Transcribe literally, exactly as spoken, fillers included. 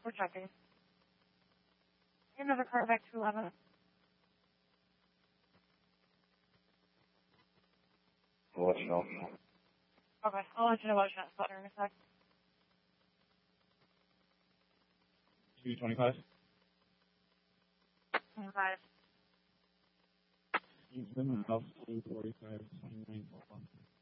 We're checking. Another car back to eleven. I'll let you know. Okay, I'll let you know about shot spotter in a sec. two twenty-five. twenty-five. Use them and Alpha two forty-five twenty-nine.